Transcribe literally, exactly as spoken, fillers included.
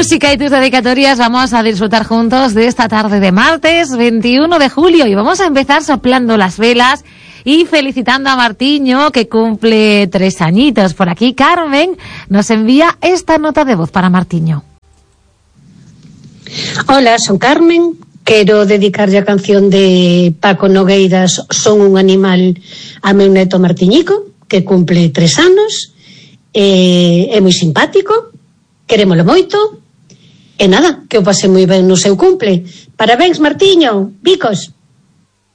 música y tus dedicatorias vamos a disfrutar juntos de esta tarde de martes veintiuno de julio y vamos a empezar soplando las velas y felicitando a Martiño, que cumple tres añitos. Por aquí Carmen nos envía esta nota de voz para Martiño. Hola, son Carmen. Quero dedicarlle a canción de Paco Nogueiras, Son un animal, a meu neto Martiñico, que cumple tres anos. É, é moi simpático, querémolo moito, e nada, que o pase moi ben no seu cumple. Parabéns, Martiño, bicos.